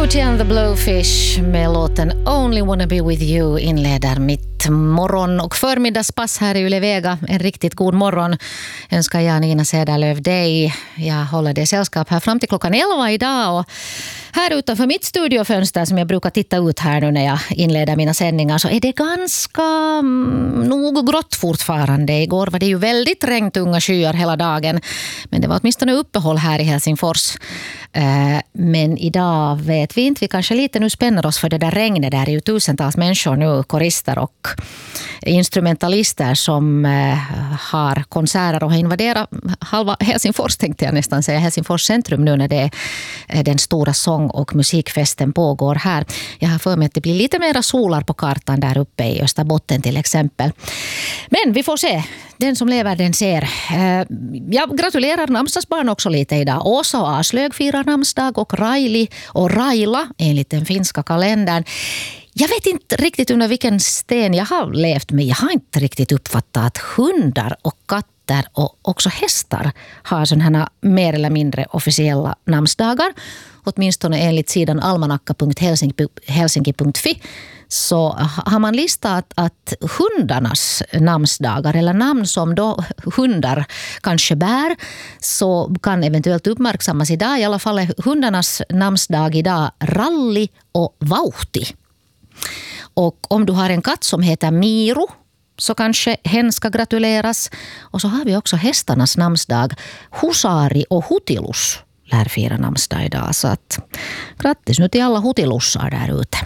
Hootie and the Blowfish med låten Only Wanna Be With You inleder mitt morgon- och förmiddagspass här i Ylevega. En riktigt god morgon önskar jag, Nina Cederlöf, dig. Jag håller dig sällskap här fram till klockan 11 idag, och här utanför mitt studiofönster som jag brukar titta ut här nu när jag inleder mina sändningar, så är det ganska nog grått fortfarande. Igår var det ju väldigt regntunga skyar hela dagen, men det var åtminstone uppehåll här i Helsingfors. Men idag vet vi inte, vi kanske lite nu spänner oss för det där regnet. Där är ju tusentals människor nu, korister och instrumentalister som har konserter och har invaderat halva Helsingfors, tänkte jag nästan säga, Helsingfors centrum nu när det är den stora sång- och musikfesten pågår här. Jag har för mig att det blir lite mera solar på kartan där uppe i Österbotten till exempel. Men vi får se. Den som lever, den ser. Jag gratulerar namnsdagsbarn också lite idag. Åsa och Aslög firar namnsdag, och Raili och Raila enligt den finska kalendern. Jag vet inte riktigt under vilken sten jag har levt, men jag har inte riktigt uppfattat att hundar och katter och också hästar har sådana här mer eller mindre officiella namnsdagar. Åtminstone enligt sidan almanacka.helsinki.fi så har man listat att hundarnas namnsdagar, eller namn som då hundar kanske bär, så kan eventuellt uppmärksammas idag. I alla fall är hundarnas namnsdag idag Ralli och Vauhti. Och om du har en katt som heter Miru, så kanske hen ska gratuleras. Och så har vi också hästarnas namnsdag. Husari och Hutilus lär fira namnsdag idag. Så att grattis nu till alla Hutilussar där ute.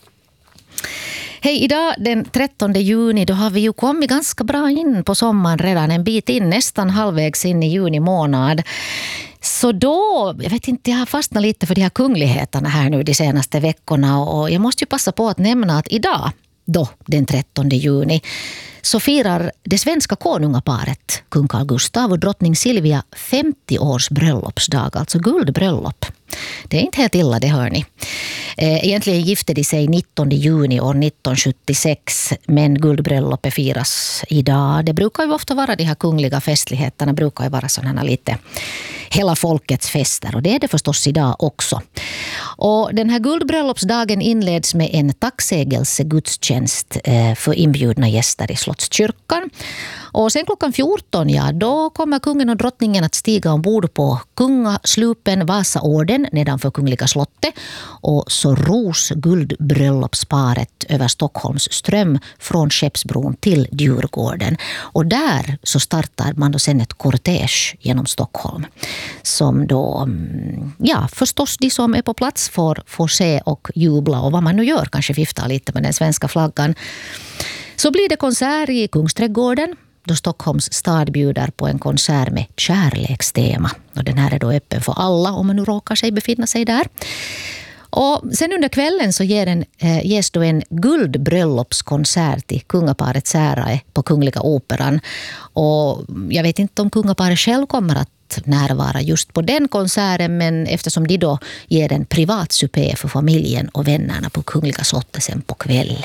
Hej, idag den 13 juni, då har vi ju kommit ganska bra in på sommaren redan, en bit in, nästan halvvägs in i juni månad. Så då, jag vet inte, jag har fastnat lite för de här kungligheterna här nu de senaste veckorna, och jag måste ju passa på att nämna att idag, då den 13 juni, så firar det svenska konungaparet, kung Carl Gustaf och drottning Silvia, 50 års bröllopsdag, alltså guldbröllop. Det är inte helt illa, det hör ni. Egentligen gifte de sig 19 juni år 1976, men guldbröllopet firas idag. Det brukar ju ofta vara de här kungliga festligheterna, brukar ju vara sådana lite hela folkets fester, och det är det förstås idag också. Och den här guldbröllopsdagen inleds med en tacksägelsegudstjänst för inbjudna gäster i Slottskyrkan. Och sen klockan 14, ja, då kommer kungen och drottningen att stiga ombord på kungaslupen Vasaorden nedanför Kungliga slottet, och så ros guldbröllopsparet över Stockholms ström från Skeppsbron till Djurgården. Och där så startar man då sen ett kortege genom Stockholm, som då, ja, förstås de som är på plats får se och jubla, och vad man nu gör, kanske vifta lite med den svenska flaggan. Så blir det konsert i Kungsträdgården, då Stockholms stad bjuder på en konsert med kärlekstema. Och den här är då öppen för alla om man nu råkar sig befinna sig där. Och sen under kvällen så ges då en guldbröllopskonsert till kungaparet ära på Kungliga Operan. Och jag vet inte om kungaparet själv kommer att närvara just på den konserten, men eftersom de då ger en privat supé för familjen och vännerna på Kungliga slottet sen på kvällen.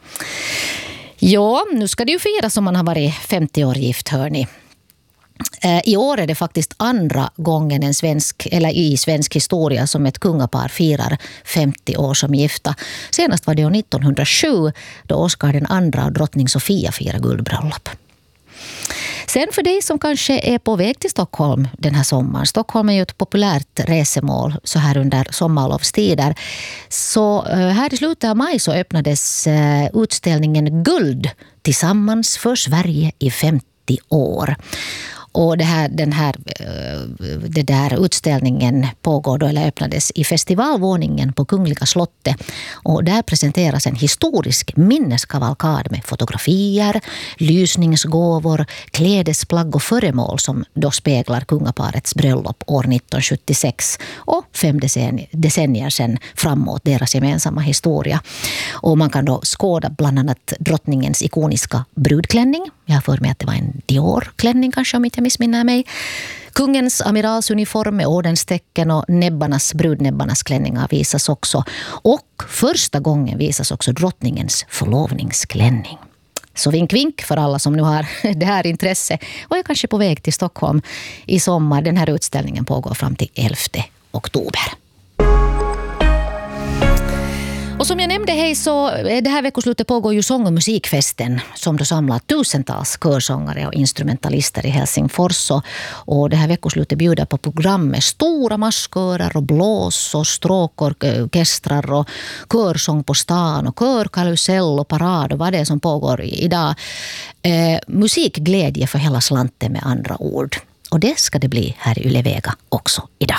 Ja, nu ska det ju firas som man har varit 50 år gift, hör ni. I år är det faktiskt andra gången i svensk historia som ett kungapar firar 50 år som gifta. Senast var det år 1907 då Oscar den andra och drottning Sofia firar guldbröllop. Sen för dig som kanske är på väg till Stockholm den här sommaren. Stockholm är ju ett populärt resemål så här under sommarlovstider. Så här i slutet av maj så öppnades utställningen Guld tillsammans för Sverige i 50 år. Och den där utställningen pågår då, eller öppnades i festivalvåningen på Kungliga slottet. Och där presenteras en historisk minneskavalkad med fotografier, lysningsgåvor, klädesplagg och föremål som då speglar kungaparets bröllop år 1976 och 5 decennier sedan framåt deras gemensamma historia. Och man kan då skåda bland annat drottningens ikoniska brudklänning. Jag har för mig att det var en Dior-klänning kanske, om inte jag missminner mig. Kungens amiralsuniform med ordenstecken och brudnäbbarnas klänningar visas också. Och första gången visas också drottningens förlovningsklänning. Så vink för alla som nu har det här intresse och är kanske på väg till Stockholm i sommar. Den här utställningen pågår fram till 11 oktober. Och som jag nämnde, hej, så det här veckoslutet pågår ju sång- och musikfesten som då samlar tusentals körsångare och instrumentalister i Helsingfors. Och det här veckoslutet bjuder på program med stora masskörer och blås och stråkorkestrar och körsång på stan och körkarusell och parad och vad det är som pågår idag. Musikglädje för hela slanten med andra ord. Och det ska det bli här i Yle Vega också idag.